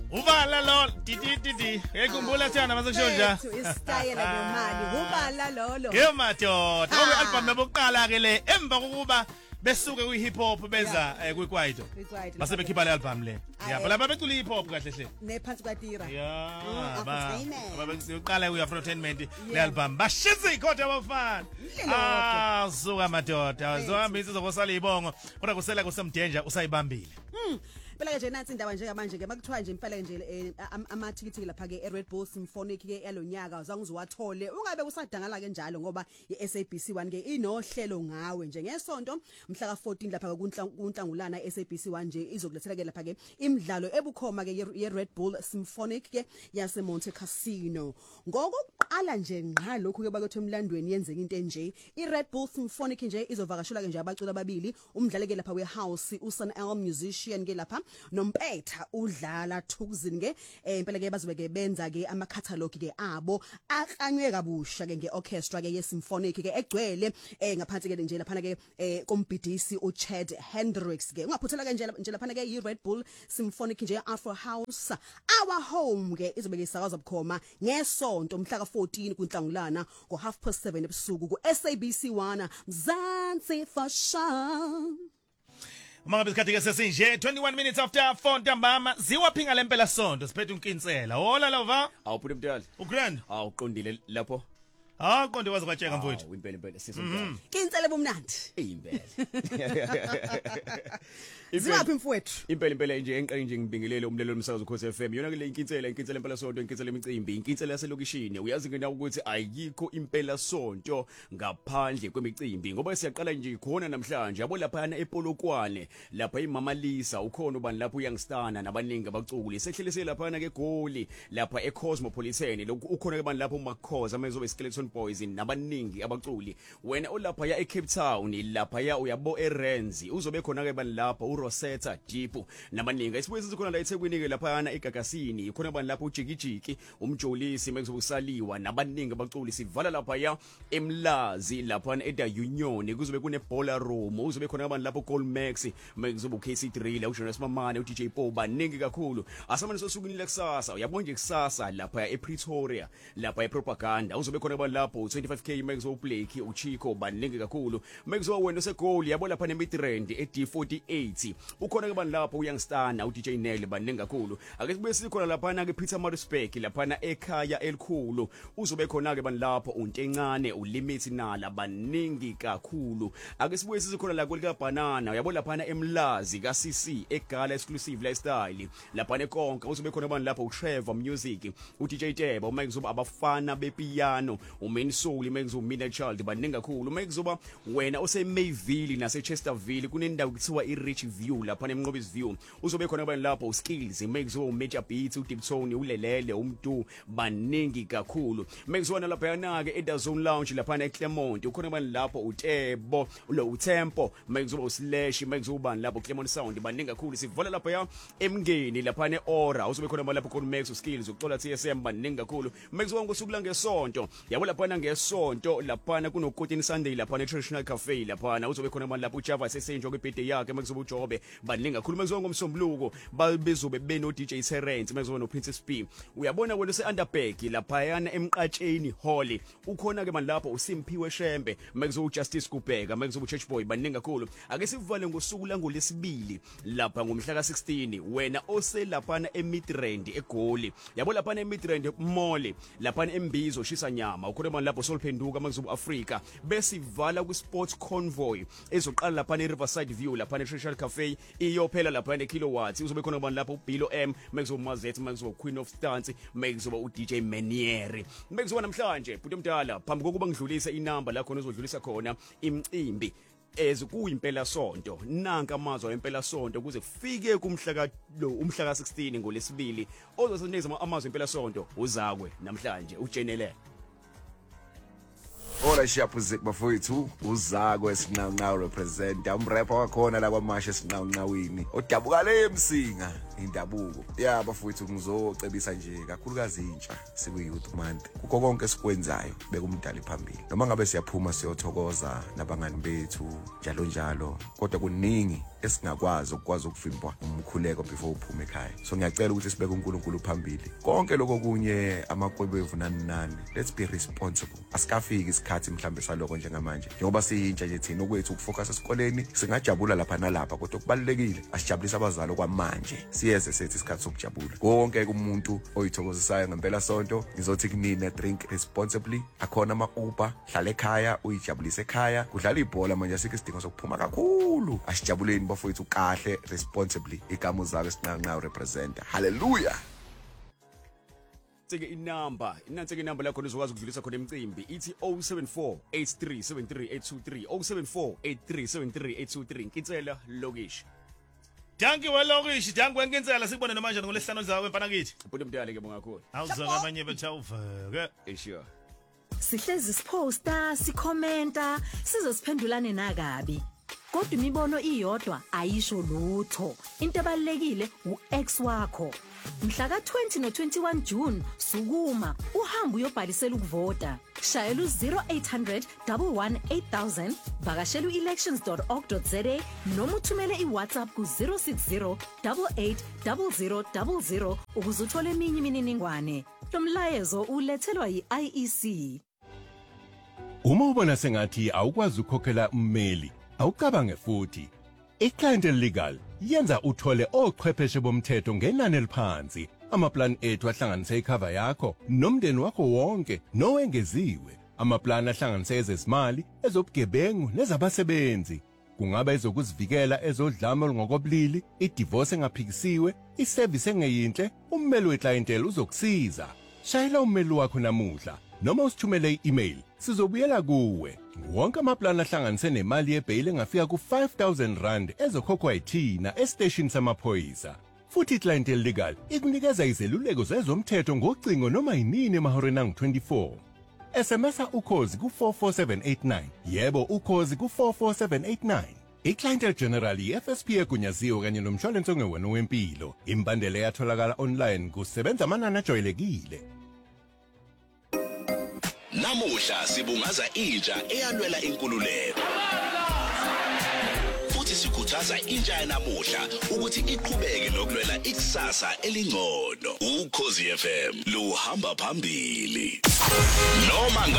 Ubala lo titi ekhumbula thana masekusho nja Isitayela ngemali ubala lolo. Ngemadoda obe album yabokuqala ke le emva kokuba besuke kwi hip hop beza kwikwaito base bekhipha le album le yabo laba becula hip hop kahle hle Nephansi kwaTira. yeah baba bekuqala ku Afrotainment le album bashisa ikhotha abafana zuka madoda zohambisa zokosala ibongo kodwa kusela kusemdenja usayibambile Phela nje nathi indaba nje manje ke makuthiwa nje impela nje amathikithi lapha ke Red Bull Symphonic ke yalonyaka uzangizowathole ungabe usadangala ke njalo ngoba iSABC1 ke inohlelo ngawe nje ngesonto mhla ka14 lapha kuNhlangulana iSABC1 nje izokulethela ke lapha ke imidlalo ebukhoma ke yeRed Bull Symphonic ke yase Monte Casino ngokuqala nje ngqa lokhu ke bakethu emlandweni yenzeka into enje iRed Bull Symphonic nje izovakashela ke nje abaculi ababili umdlali ke lapha wehouse uSun L musician ke lapha nompetha udlala Thukzin ke impela ke bazobe ke benza ke ama catalog ke abo aklanywe kabusha ke ngeorchestra ke yeSymphonic ke egcwele ngaphansi ke nje lapha ke kombhidisi uChad Hendricks ke ungaphuthela ke nje lapha ke iRed Bull Symphonic nje Afro House our home ke izobe ke isakaza bukhoma ngesonto mhla ka14 kuNhlangulana ngo7:30 ebusuku ku SABC1 Mzansi Fashion Mga bisikhathi ke sesinje 21 minutes after 4 ntambama ziwaphinga lempela sonto siphethe unkinsela hola lova awuphule mntwana ugrand awuqondile lapho qonde wazi kwatsheka mfowethu impela sisomntwana Kinsele bomnandi impela Ziwaphi mfowethu impela nje enqeni nje ngibingelele umlelo lomsakazo Khosi FM yona ke le inkinsela impela sonto inkinsela imicimbi inkinsela yaselokishini uyazi ngena ukuthi ayikho impela sonto ngaphandle kwemicimbi ngoba siyaqala nje khona namhlanje yabo lapha ePolokwane lapha iMama Lisa ukhona ubani lapha uyangstana nabaningi abaculi sehlelise lapha ke eGoli lapha eCosmopolitan ukhona ke bani lapha uMakhoza amezobe Skeleton Boys nabaningi abaculi wena olapha ya eCape Town lapha ya uyabo eRenzi uzobe khona ke bani lapha uRosetta Deep nabaningi isibuye sikhona la eThekwini ke lapha eGagasini khona bani lapha uJikijiki umjolisi mekuzobe usaliwa nabaningi abaculi sivala lapha ya eMlazi lapha eDa Union kuzobe kune Bowler Room uzobe khona bani lapha uGoldmax mekuzobe uKC3 la uJonas Mamane uDJ Po baningi kakhulu asamane sosukwini lekusasa uyabona nje kusasa lapha ePretoria lapha ePropaganda uzobe khona bani lapho 25k mekuzobe uBlake uChico baningi kakhulu mekuzobe wena oseGoal yabo lapha neMidrand eD48 ukhona ke bani lapho uyangstana uDJ Nel baningi kakhulu ake sibuye sikhona lapha ke Peter Maritzburg lapha ekhaya elikhulu uzobe khona ke bani lapho untencane uLimit nala baningi kakhulu ake sibuye sikhona la kolika Banana yabo lapha eMlazi kaCC eGala exclusive lifestyle lapha eKonka uzobe khona bani lapho uTrevor Music uDJ Tebo mekuzobe abafana bepiano uMain Soul mekuzobe Mina Child baningi kakhulu mekuzoba wena oseMayville naseChesterville kunendawo kuthiwa iRich View lapha eMnqobisi View uzobe khona bani lapho uSkills mekuzobe uMajor Beats uDiptone uLelele umntu baningi kakhulu mekuzoba lapha yana ke eDazone Lounge lapha eClermont ukhona bani lapho uTebo lo uTempo mekuzobe uSlash mekuzobe bani lapho Clermont Sound baningi kakhulu sivala lapha ya eMngeni lapha eOra uzobe khona bani lapho Max uSkills uxola TSM baningi kakhulu mekuzoba ngosuku la ngesonto yabo lapha ngesonto lapha kunoKotini Sunday lapha eTraditional Cafe lapha uzobe khona bani lapho uJava sesenjwa kwebirthday yakhe mekuzobe uJobe baningi kakhulu mekuzoba ngomsombuluko babezobe beno DJ Terrence mekuzobe no Princess P uyabona wena seUnderberg lapha yana emqatsheni Hall ukhona ke manje lapho uSimphiwe Shembe mekuzobe uJustice Kubheka mekuzobe uChurch Boy baningi kakhulu ake sivale ngosuku la ngolesibili lapha ngomhla ka16 wena oselapha eMidrand eGoli yabo lapha eMidrand Mall lapha eMbizo shisa nyama ukhona manje lapho Solphenduka mekuzobe Africa besivala ku Sports Convoy ezoqala lapha eRiverside View lapha eTraditional Cafe iyophela lapha eKilowatts uzobe khona bani lapho uBilo M mekuzobe Mazethi mekuzobe Queen of Dance mekuzobe uDJ Manieri mekuzobe namhlanje bhuti omdala phambi kokuba ngidlulise inamba la khona uzodlulisa khona imicimbi kuyimpela sonto nanka amazwi empela sonto kuze kufike kumhla ka16 ngolesibili ozosenikeza amazwi empela sonto uzakwe namhlanje ujenele Ola Shapuzik bafowethu uzakwe sinqanqa represent umrapper wakhona la kwaMasha sinqanqawini odabuka le emsinga indabuko ya bafowethu ngizocebisa nje kakhulukazi intsha siku youth month kuko konke esikwenzayo bekumdali phambili noma ngabe siyaphuma siyothokoza nabangani bethu njalo kodwa kuningi esingakwazi ukuvimbwa umkhuleko before uphume ekhaya so ngiyacela ukuthi sibeke uNkulunkulu phambili konke lokho kunye amakwebethu nani let's be responsible asikafiki isikhathi mhlambe saloko njengamanje njengoba siyintsha nje thina okwethu ukufocus esikoleni singajabula lapha nalapha kodwa kubalekile asijabulisa abazali kwamanje siyeze sethi isikhathi sokujabula konke umuntu oyithokozisayo ngempela sonto ngizothi kunina drink responsibly akhona ama-Uber hlala ekhaya uyijabulise ekhaya kudlala ibhola manje asikho isidingo sokuphuma kakhulu asijabuleni bafowethu kahle responsibly igama uzake sinqanqa represent hallelujah Sike inamba lakho lizokwazi ukudlulisa khona emicimbi ithi 07483738323 07483738323 Nkitsela lokishi Danki welokishi danki wenkintsela sikubone nomanje ngolesihlanu zawe mfana kithi ubude mdala ke bongakhona awuzoka abanye bethawuveke sure Sihlezi siposta sikhomenta sizosiphendulane nakabi kodwa imibono iyodwa ayisho lutho into ebalekile uX wakho mhla ka20 no21 June sukuma uhamba uyobhalisela ukuvota shayela u0800 1188000 vakashela uelections.org.za noma uthumele iWhatsApp ku060 880000 ukuze uthole eminye imininingwane lo mlayezo ulethelwa yiIEC. Uma ubona sengathi awukwazi ukukhokhela ummeli awucabange futhi iClientele Legal yenza uthole ochwepheshe bomthetho ngenani eliphansi amaplan ethu ahlanganise icover yakho nomndeni wakho wonke nowengeziwe amaplan ahlanganise ezezimali ezobugebengu nezabasebenzi kungaba ezokuzivikela ezodlame olungokobulili idivorce engaphikisiwe iservice engeyinhle ummeli weClientele uzokusiza shayela ummeli wakho namuhla noma usithumele i-email sizobuyela kuwe wonke amaplan ahlanganise nemali yebail engafika ku5000 ezokhokhwa yithina estation samaphoyisa futhi iClientele Legal ikunikeza izeluleko zezomthetho ngocingo noma yinini emahoreni angu-24 SMS ukhozi ku44789 yebo ukhozi ku44789 iClientele General iFSP egunyaziwe kanye nomshwalense ongewona wempilo imbandela yatholakala online kusebenza amanani ajwayelekile. Namuhla sibungaza intsha eyalwela inkululeko. Futhi sikhuthaza intsha yanamuhla ukuthi iqhubeke nokulwela ikusasa elingcono. Ukhozi FM luhamba phambili. Noma